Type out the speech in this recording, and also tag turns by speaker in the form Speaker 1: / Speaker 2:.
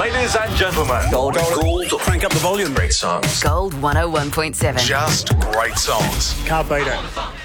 Speaker 1: Ladies and gentlemen,
Speaker 2: Gold.
Speaker 3: Crank up the volume.
Speaker 1: great songs.
Speaker 4: Gold 101.7.
Speaker 1: Just great songs.
Speaker 3: Can't beat it.